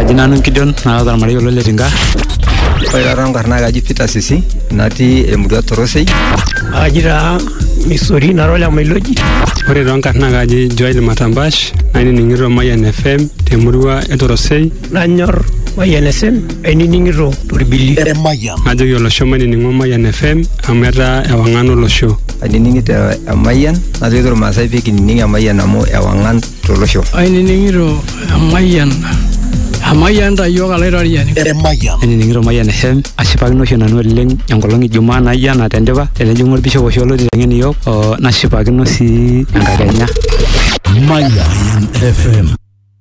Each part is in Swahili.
Jina nanu Gideon na Marmarei Letinga. Ore rangarna gaji Peter Sisi natii emurua Torosei. Ajira Misori narola Mailoji. Ore rangarna gaji Joel Matambash ainining'ito Mayan FM temurua Torosei. Nanyor Mayan FM ainining'ito Torbili. Mayan. Ajoki olosho mainining'o Mayan FM amu etaa ewang'an olosho. Ainining'ito Mayan najoki irmaasai pee kinining Mayan amu ewang'an tolosho. Ainining'ito Mayan. Amayan tayo kalaitariani. Mayan. Ainining'ito Mayan FM ashipakino oshi nanu oleng enkolong Ijumaa nayia natendipa tenejing'u orpisho oshi olotiteng'eni iyiok nashipakino sii enkakenya. Mayan FM.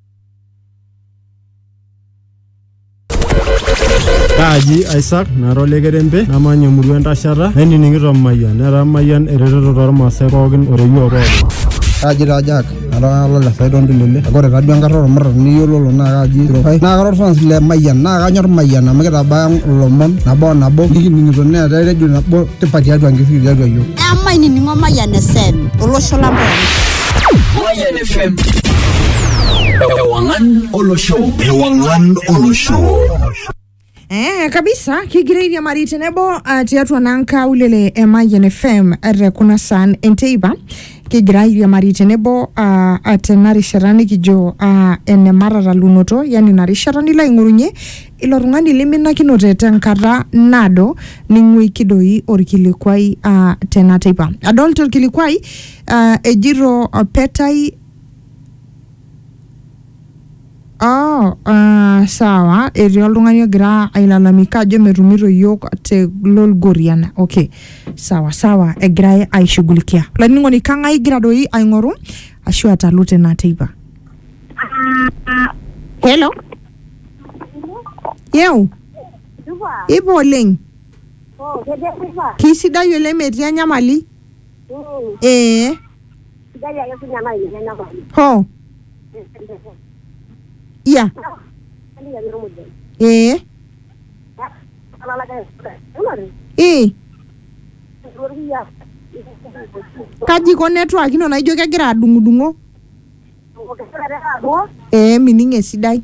Kaji Isaac narole Kerembe namanya emurua Entashata nainining'ito Mayan nera Mayan eretoto tormaasai pookin oreyiok pookin. Kaji Rajak ara le Saidon Dilele ore taduo enkarna ormurr niyiololo naa kaji Rofai naa karor fans le Mayan naa kanyor Mayan amu kitabaya lomon nabo nikining'ito neetai redio nabo tipat tiatua nkishui tiatua yiok. Amainining'o Mayan FM olosho lang pookin. Mayan FM. Ewang'an olosho. Kabisa kigireiria mari tenebo tiatua nanka ulele Mayan FM kuna san enteiba kigireiria mari tenebo atenarishara kijo ene marara lunoto yani narishara nila ingurunye ilo rungani liminakinote tenkata nado ning'ui kidoi orkilikwai tenateiba adolto orkilikwai ejiro petai sawa etii oltung'ani ogira ailalamika ajo metumito yiok te Lolgorian. Okay. Sawa egirai aishughulikia. Laning'oni kang'ai igira doi aing'oru ashu atalu tena teipa. Hello. Yeu. Ipo oleng. Kisidai oleng metii enyamali. Sidai ake kunyamali enyamali. Ho. Ya. Kaji ko network ino naijo kegira adung'udung'o. Mining esidai.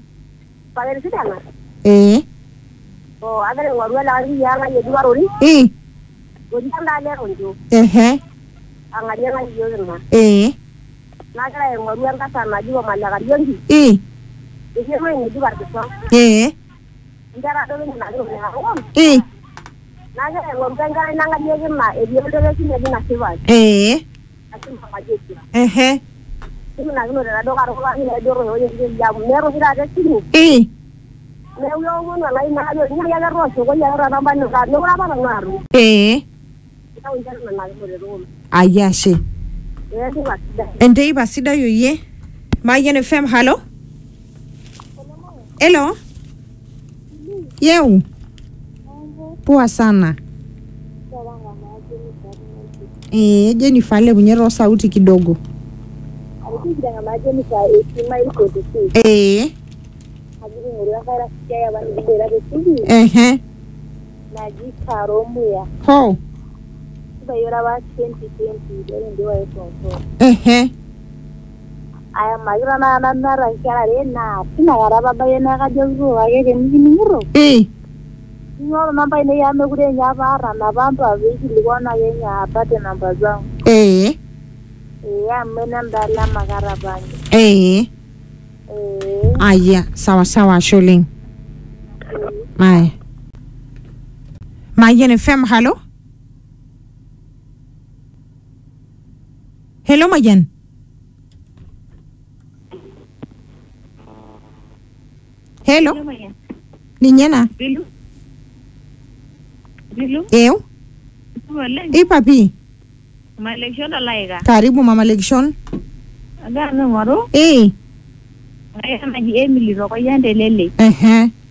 Agere ng'oru ele yanga yeduarori. Gojanda lero njo. Angalia ngayo yona. Nagira ng'oru enkata naji Malakarioni. Ejemo ni dibartso. Ndara do ni nalo ni. Nagira ng'oru ngara nangalia kima ediolele kine dina sibai. Asimba majeti. Simna ngino na do karo kwa ni do ro ni ya mero hira de kini. Leo yo mwana lai na yo ni ya roso ko ya ra namba ni ka no ra ba ngaru. Ita unjana na ngore ro. Ayashe. Endei basida yo ye. Mayan FM hello. Hello. Yeu. Poa sana. Jennifer le bunyero sauti kidogo. Naji Karomuya. Ho. Bayora wa 2020 ndio wa eso. Aya magira na nara kara na tina garaba bayena ka jogo age ningiro. Ngoro namba ine ya megure nya bara na bantu abiki likona yenya apate namba zangu. Ya mena ndala magara bani. Aya sawa Sholing. Mayan FM hello. Hello Mayan. Hello. Ninyena. Bilu. Eu. Papi. Malekshon alaiga. Karibu mama Lekshon. Aga no maro. Aya maji Emily roko yande lele.